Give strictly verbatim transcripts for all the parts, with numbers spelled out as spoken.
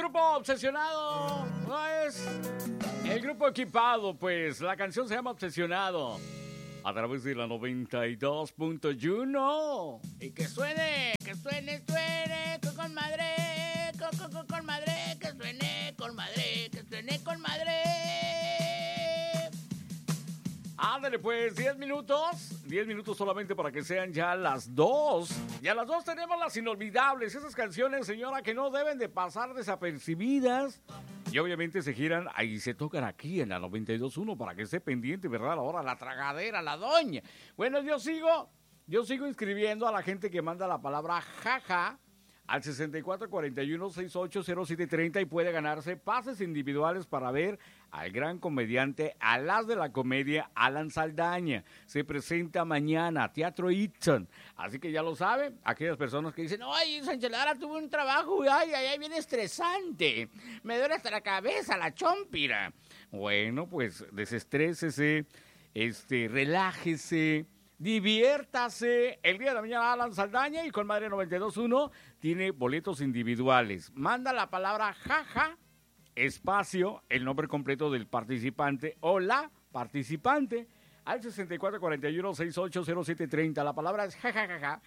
grupo Obsesionado, ¿no es? El grupo Equipado, pues, la canción se llama Obsesionado. A través de la noventa y dos punto uno. Y que suene, que suene, suene, con, con madre, con, con, con, con madre, que suene, con madre, que suene, con madre. Ándale, pues, diez minutos, diez minutos solamente para que sean ya las dos. Y a las dos tenemos las inolvidables, esas canciones, señora, que no deben de pasar desapercibidas. Y obviamente se giran, ahí se tocan aquí en la noventa y dos punto uno para que esté pendiente, ¿verdad? Ahora la tragadera, la doña. Bueno, yo sigo, yo sigo inscribiendo a la gente que manda la palabra jaja al sesenta y cuatro cuarenta y uno, sesenta y ocho cero siete treinta y puede ganarse pases individuales para ver al gran comediante, al as de la comedia, Alan Saldaña. Se presenta mañana, Teatro Itson. Así que ya lo saben, aquellas personas que dicen, ay, Sánchez Lara tuvo un trabajo, ay, ay, ay, bien estresante. Me duele hasta la cabeza, la chompira. Bueno, pues desestrésese, este, relájese, diviértase. El día de mañana Alan Saldaña y con Madre noventa y dos punto uno tiene boletos individuales. Manda la palabra jaja, espacio, el nombre completo del participante o la participante al sesenta y cuatro cuarenta y uno, sesenta y ocho cero siete treinta. La palabra es jajajaja,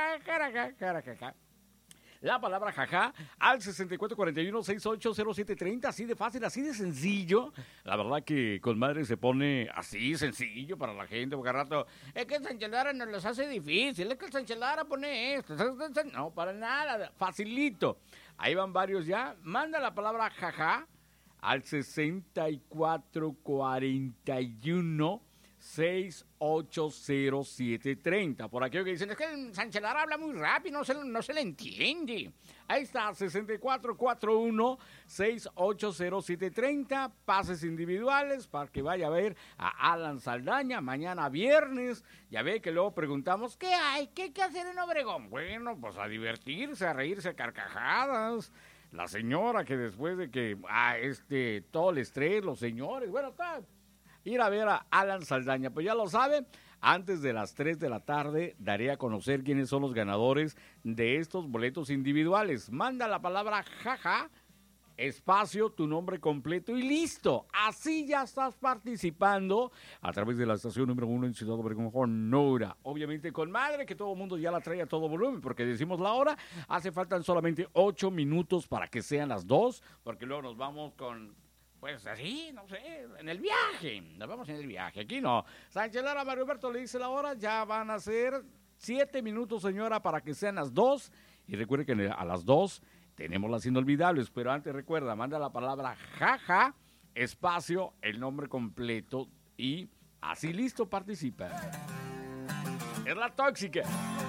jajajaja. La palabra jaja al sesenta y cuatro cuarenta y uno, sesenta y ocho cero siete treinta, así de fácil, así de sencillo. La verdad que con madre se pone así sencillo para la gente, porque al rato, es que el Sánchez Lara nos los hace difícil, es que el Sánchez Lara pone esto, no, para nada, facilito. Ahí van varios ya, manda la palabra jaja al sesenta y cuatro cuarenta y uno, sesenta y ocho cero siete treinta. Por aquello que dicen, es que el Sánchez Lara habla muy rápido, no se, no se le entiende. Ahí está, sesenta y cuatro cuarenta y uno, sesenta y ocho cero siete treinta. Pases individuales para que vaya a ver a Alan Saldaña mañana viernes. Ya ve que luego preguntamos, ¿qué hay? ¿Qué hay que hacer en Obregón? Bueno, pues a divertirse, a reírse a carcajadas. La señora que después de que, ah, este, todo el estrés, los señores, bueno, está... ir a ver a Alan Saldaña. Pues ya lo saben, antes de las tres de la tarde daré a conocer quiénes son los ganadores de estos boletos individuales. Manda la palabra jaja, espacio, tu nombre completo y listo. Así ya estás participando a través de la estación número uno en Ciudad Obregón, Sonora. Obviamente con madre, que todo el mundo ya la trae a todo volumen, porque decimos la hora, hace faltan solamente ocho minutos para que sean las dos, porque luego nos vamos con... pues así, no sé, en el viaje, nos vamos en el viaje, aquí no. Sánchez Lara, Mario Alberto le dice la hora, ya van a ser siete minutos, señora, para que sean las dos. Y recuerde que a las dos tenemos las inolvidables, pero antes recuerda, manda la palabra jaja, espacio, el nombre completo y así listo, participa. Es la tóxica.